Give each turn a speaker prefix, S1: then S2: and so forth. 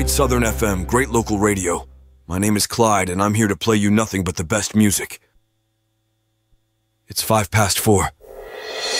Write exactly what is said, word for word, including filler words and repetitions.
S1: Great Southern F M, great local radio. My name is Clyde, and I'm here to play you nothing but the best music. It's five past four.